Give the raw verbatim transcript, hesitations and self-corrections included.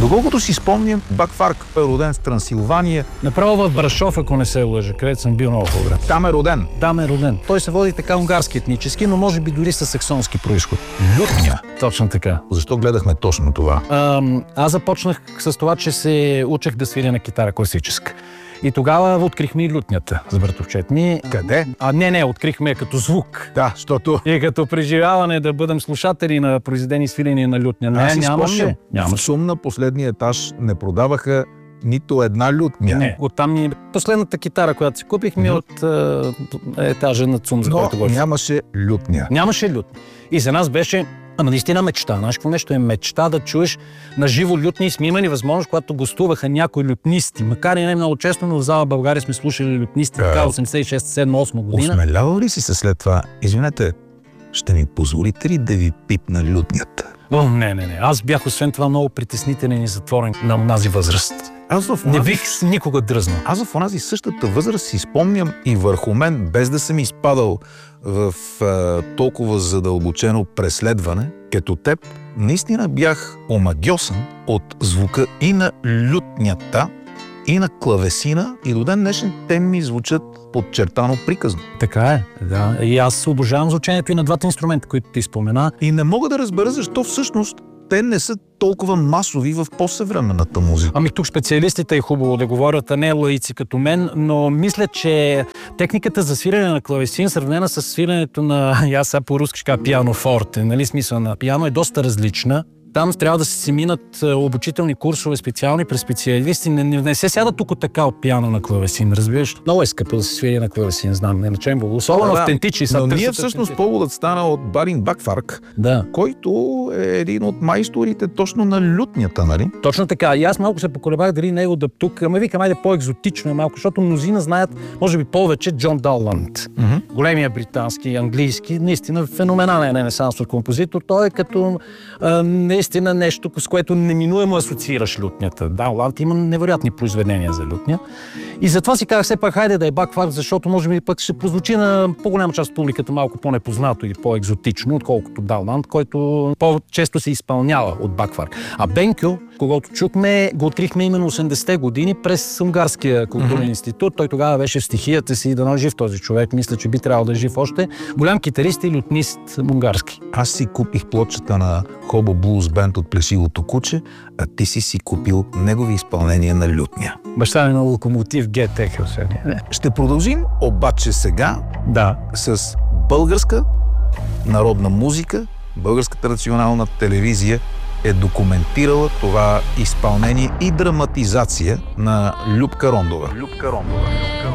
Доколкото си спомням, Бакфарк е роден в Трансилвания. Направо в Брашов, ако не се лъжа, където съм бил много добре. Там е роден. Там е роден. Той се води така унгарски етнически, но може би дори със саксонски произход. Лютня. Точно така. Защо гледахме точно това? А, аз започнах с това, че се учех да свиря на китара класическа. И тогава открихме и лютнята с братовчет ми. Къде? А не, не, открихме като звук. Да, защото... И като преживяване да бъдем слушатели на произведени свирени на лютня. Не, нямаше. В Шум на последния етаж не продаваха нито една лютня. Не, оттам ни... Последната китара, която си купих ми mm-hmm. от е, етажа на ЦУМ, за но който го нямаше лютня. Нямаше лютня. И за нас беше... Ама наистина мечта. Знаеш какво нещо е мечта да чуеш на живо лютни и сме имали възможност, когато гостуваха някои лютнисти. Макар и не много често, но в зала България сме слушали лютнисти така осемдесет и шеста, седма, осма година. Осмелява ли си се след това? Извинете, ще ми позволите ли да ви пипна лютнята? О, не, не, не. Аз бях освен това много притеснителен и затворен на онази възраст. Аз в онази... Не бих никога дръзнал. Аз в онази същата възраст си спомням и върху мен, без да съм изпадал в а, толкова задълбочено преследване, като теб, наистина бях омагьосан от звука и на лютнята, и на клавесина, и до ден днешен те ми звучат подчертано приказно. Така е, да. И аз обожавам звучението и на двата инструмента, които ти спомена. И не мога да разбера защо всъщност те не са толкова масови в по-съвременната музика. Ами тук специалистите е хубаво да говорят, а не лаици като мен, но мисля, че техниката за свирене на клавесин, сравнена с свиренето на, аз сега по-руски ще кажа, пиано форте, нали, смисъл на пиано е доста различна. Там трябва да се минат обучителни курсове специални през специалисти. Не, не, не се сяда тук така от пиано на клавесин, разбираш? Много е скъпо да се свири на клавесин, знам, не начем го. Особено да, автентични. Но ние всъщност поводът стана от Барин Бакфарк, да. Който е един от майсторите точно на лютнята, нали? Точно така. И аз малко се поколебах дали него да тук. Ама викам, айде по-екзотично е малко, защото мнозина знаят, може би повече, Джон Далланд. Mm-hmm. Големия британски, английски, наистина феноменален ренесансов композитор. Той е като а, наистина нещо, с което неминуемо асоциираш лютнята. Далланд има невероятни произведения за лютня. И затова си казах, все пак, хайде да е Бакфарк, защото може би пък ще прозвучи на по-голяма част от публиката малко по-непознато или по-екзотично, отколкото Далланд, който по-често се изпълнява от Бакфарк. А Бенкьо, когато чухме, го открихме именно осемдесетте години през Унгарския културен mm-hmm. институт. Той тогава беше в стихията си, да е жив този човек. Мисля, че би трябвало да е жив още. Голям китарист и лютнист унгарски. Аз си купих плочата на Хобо Блуз Бенд от Плешивото куче, а ти си си купил негови изпълнения на лютня. Баща ми на Локомотив ГТ Хелсения. Ще продължим обаче сега да. С българска народна музика. Българската национална телевизия е документирала това изпълнение и драматизация на Любка Рондова. Любка Рондова.